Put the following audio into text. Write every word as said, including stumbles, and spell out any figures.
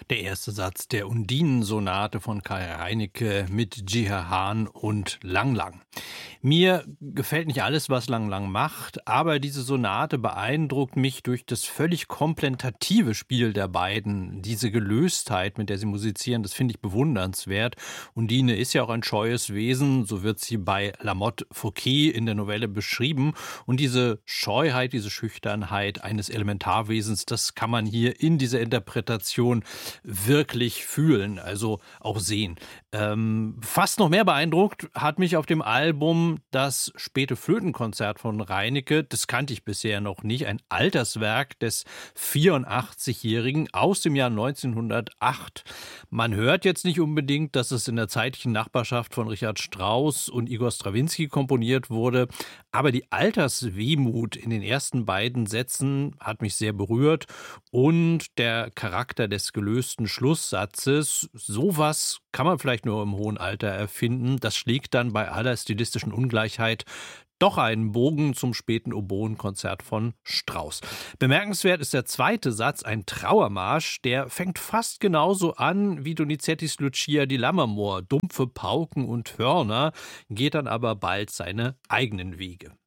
Der erste Satz der Undinen-Sonate von Kai Reinecke mit Jiha Han und Lang Lang. Mir gefällt nicht alles, was Lang Lang macht, aber diese Sonate beeindruckt mich durch das völlig komplementative Spiel der beiden. Diese Gelöstheit, mit der sie musizieren, das finde ich bewundernswert. Undine ist ja auch ein scheues Wesen, so wird sie bei Lamotte Fouquet in der Novelle beschrieben. Und diese Scheuheit, diese Schüchternheit eines Elementarwesens, das kann man hier in dieser Interpretation wirklich fühlen, also auch sehen. Ähm, fast noch mehr beeindruckt hat mich auf dem Album das späte Flötenkonzert von Reinecke. Das kannte ich bisher noch nicht. Ein Alterswerk des vierundachtzigjährigen aus dem Jahr neunzehnhundertacht. Man hört jetzt nicht unbedingt, dass es in der zeitlichen Nachbarschaft von Richard Strauss und Igor Strawinski komponiert wurde, aber die Alterswehmut in den ersten beiden Sätzen hat mich sehr berührt und der Charakter des gelösten Schlusssatzes, sowas kann man vielleicht nur im hohen Alter erfinden. Das schlägt dann bei aller stilistischen Ungleichheit doch einen Bogen zum späten Oboenkonzert von Strauss. Bemerkenswert ist der zweite Satz, ein Trauermarsch, der fängt fast genauso an wie Donizettis Lucia di Lammermoor. Dumpfe Pauken und Hörner, geht dann aber bald seine eigenen Wege.